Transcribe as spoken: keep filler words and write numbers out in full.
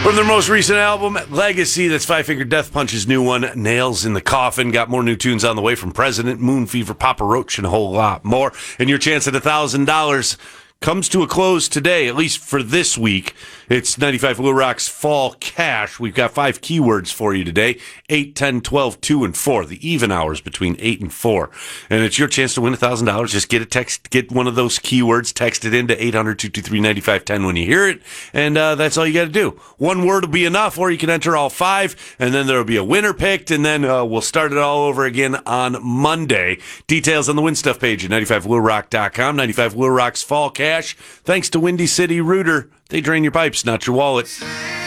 From their most recent album, Legacy, that's Five Finger Death Punch's new one, Nails in the Coffin. Got more new tunes on the way from President, Moon Fever, Papa Roach, and a whole lot more. And your chance at one thousand dollars comes to a close today, at least for this week. It's ninety-five Blue Rocks Fall Cash. We've got five keywords for you today, eight, ten, twelve, two, and four, the even hours between eight and four. And it's your chance to win one thousand dollars. Just get a text, get one of those keywords, text it into eight hundred, two two three, nine five one zero when you hear it, and uh, that's all you got to do. One word will be enough, or you can enter all five, and then there will be a winner picked, and then uh, we'll start it all over again on Monday. Details on the Win Stuff page at ninety-five blue rock dot com. ninety-five Blue Rocks Fall Cash. Thanks to Windy City Rooter. They drain your pipes, not your wallet.